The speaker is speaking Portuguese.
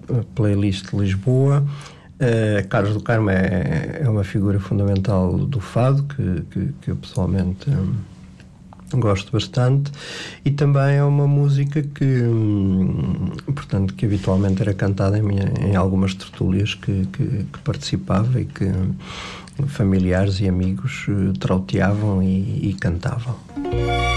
playlist de Lisboa. Carlos do Carmo é uma figura fundamental do fado que eu pessoalmente gosto bastante, e também é uma música portanto, que habitualmente era cantada em algumas tertúlias que participava e que familiares e amigos trauteavam e cantavam.